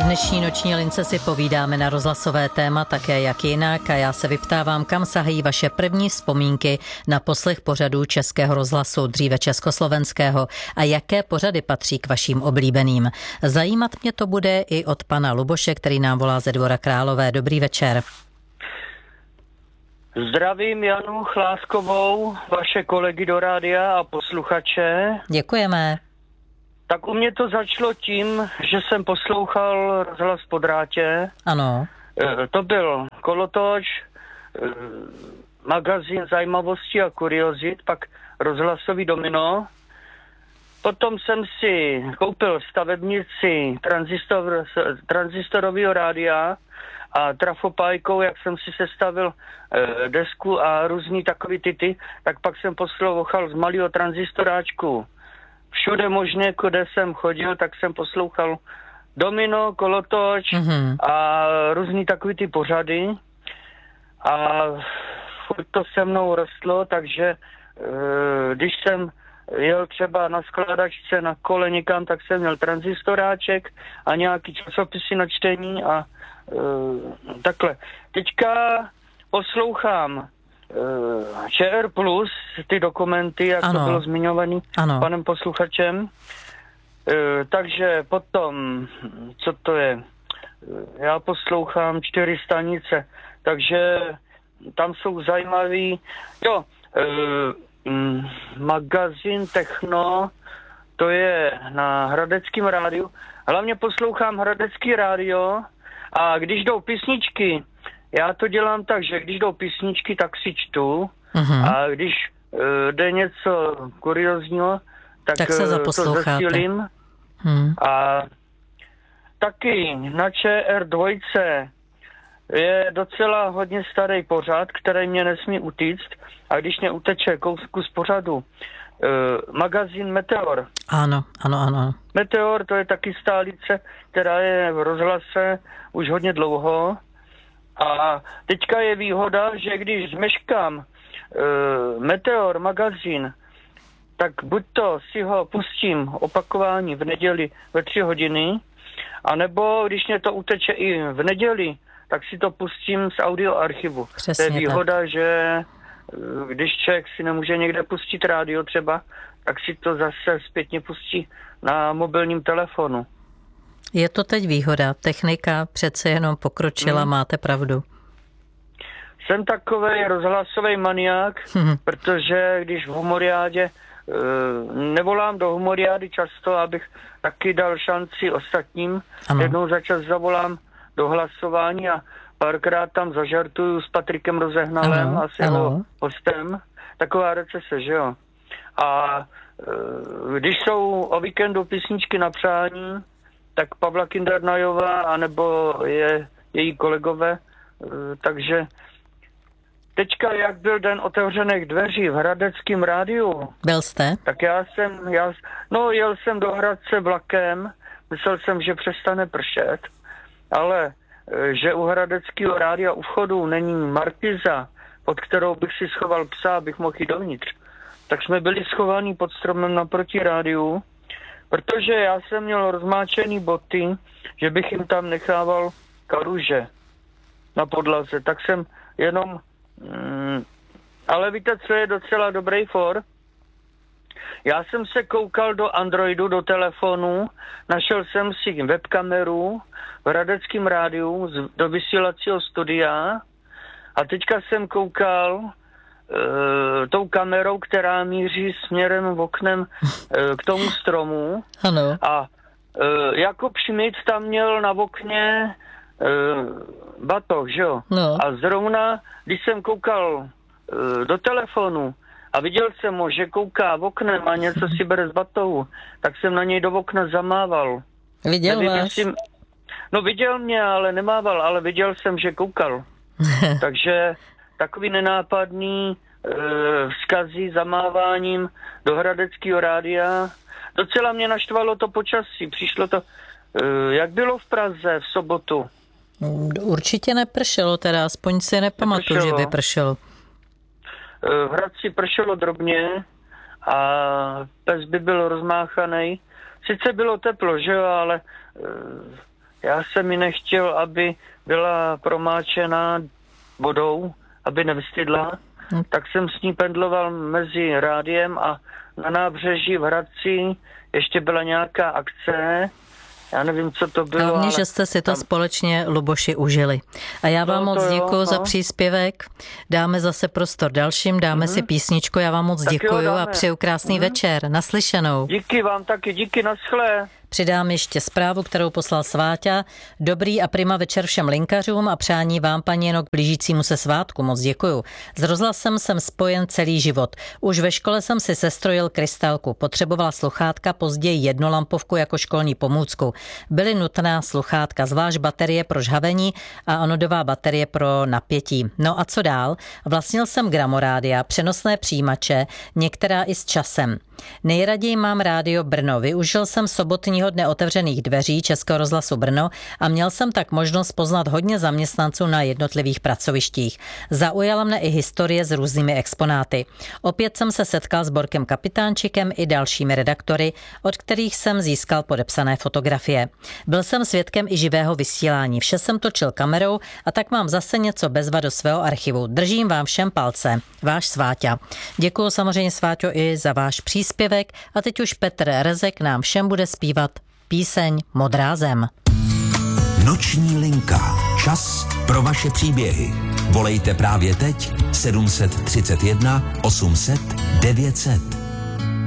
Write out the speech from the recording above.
dnešní noční lince si povídáme na rozhlasové téma také jak jinak a já se vyptávám, kam sahají vaše první vzpomínky na poslech pořadů Českého rozhlasu, dříve československého, a jaké pořady patří k vašim oblíbeným. Zajímat mě to bude i od pana Luboše, který nám volá ze Dvora Králové. Dobrý večer. Zdravím Janu Chláskovou, vaše kolegy do rádia a posluchače. Děkujeme. Tak u mě to začalo tím, že jsem poslouchal rozhlas po drátě. Ano. To byl Kolotoč, magazín zajímavostí a kuriozit, pak rozhlasový Domino. Potom jsem si koupil stavebnici tranzistorového rádia a trafopájkou, jak jsem si sestavil desku a různý takový tyty, tak pak jsem poslouchal z malého tranzistoráčku. Všude možně, kde jsem chodil, tak jsem poslouchal Domino, Kolotoč a různý takový ty pořady. A furt to se mnou rostlo, takže když jsem jel třeba na skladačce, na kole někam, tak jsem měl tranzistoráček a nějaký časopisy na čtení a takhle. Teďka poslouchám ČR Plus, ty dokumenty, jak to bylo zmiňovaný panem posluchačem. Takže potom, co to je? Já poslouchám 4 stanice, takže tam jsou zajímavý. Magazín Techno, to je na Hradeckém rádiu. Hlavně poslouchám Hradecký rádio a když jdou písničky, já to dělám tak, že když jdou písničky, tak si čtu a když jde něco kuriozního, tak se to zasílím. A taky na ČR2 je docela hodně starý pořad, který mě nesmí utíct a když mě uteče kus pořadu, magazín Meteor. Ano. Meteor, to je taky stálice, která je v rozhlase už hodně dlouho. A teďka je výhoda, že když zmeškám Meteor magazín, tak buď to si ho pustím opakování v neděli ve 3 hodiny, anebo když mě to uteče i v neděli, tak si to pustím z audioarchivu. Přesně to je výhoda, tak. Že když člověk si nemůže někde pustit rádio třeba, tak si to zase zpětně pustí na mobilním telefonu. Je to teď výhoda. Technika přece jenom pokročila, máte pravdu. Jsem takovej rozhlasový maniák, protože když v humoriádě nevolám do humoriády často, abych taky dal šanci ostatním. Jednou za čas zavolám do hlasování a párkrát tam zažartuju s Patrikem Rozehnalem a s jeho hostem. Taková recese, že jo. A když jsou o víkendu písničky na přání, tak Pavla Kindernajová, anebo její kolegové, takže teďka, jak byl den otevřených dveří v Hradeckém rádiu. Byl jste? Tak jel jsem do Hradce vlakem, myslel jsem, že přestane pršet, ale že u Hradeckého rádia u vchodu není markiza, pod kterou bych si schoval psa, abych mohl jít dovnitř. Tak jsme byli schovaní pod stromem naproti rádiu, protože já jsem měl rozmáčený boty, že bych jim tam nechával kaluže na podlaze. Tak jsem jenom... ale víte, co je docela dobrý for? Já jsem se koukal do Androidu, do telefonu, našel jsem si webkameru v Hradeckém rádiu do vysílacího studia a teďka jsem koukal tou kamerou, která míří směrem v oknem k tomu stromu. Ano. A Jakub Šmit tam měl na okně batoh, že jo? No. A zrovna, když jsem koukal do telefonu a viděl jsem ho, že kouká v oknem a něco si bere z batohu, tak jsem na něj do okna zamával. Viděl vás? No viděl mě, ale nemával, ale viděl jsem, že koukal. Takže takový nenápadný vzkazy zamáváním do Hradeckého rádia. Docela mě naštvalo to počasí. Přišlo to, jak bylo v Praze v sobotu? Určitě nepršelo, teda aspoň si nepamatuju, že by pršelo. V Hradci pršelo drobně a pes by byl rozmáchaný. Sice bylo teplo, že jo, ale Já jsem ji nechtěl, aby byla promáčená vodou, aby nevystydla. Tak jsem s ní pendloval mezi rádiem a na nábřeží v Hradci ještě byla nějaká akce. Já nevím, co to bylo. Hlavně, že jste si to společně, Luboši, užili. A já vám moc děkuju za příspěvek. Dáme zase prostor dalším, dáme si písničku. Já vám moc děkuju a přeju krásný večer. Naslyšenou. Díky vám taky, díky, naschle. Přidám ještě zprávu, kterou poslal Sváťa. Dobrý a prima večer všem linkařům a přání vám, paní Jeno, k blížícímu se svátku. Moc děkuju. S rozhlasem jsem spojen celý život. Už ve škole jsem si sestrojil krystalku. Potřebovala sluchátka, později jednolampovku jako školní pomůcku. Byly nutná sluchátka, zvlášť baterie pro žhavení a anodová baterie pro napětí. No a co dál? Vlastnil jsem gramorádia, přenosné přijímače, některá i s časem. Nejraději mám rádio Brno. Využil jsem sobotního dne otevřených dveří Českého rozhlasu Brno a měl jsem tak možnost poznat hodně zaměstnanců na jednotlivých pracovištích. Zaujala mne i historie s různými exponáty. Opět jsem se setkal s Borkem Kapitánčikem i dalšími redaktory, od kterých jsem získal podepsané fotografie. Byl jsem svědkem i živého vysílání. Vše jsem točil kamerou a tak mám zase něco bezva do svého archivu. Držím vám všem palce. Váš Sváťa. Děkuji samozřejmě, Sváťo, i za váš příspěvek a teď už Petr Rezek nám všem bude zpívat píseň Modrá zem. Noční linka. Čas pro vaše příběhy. Volejte právě teď 731 800 900.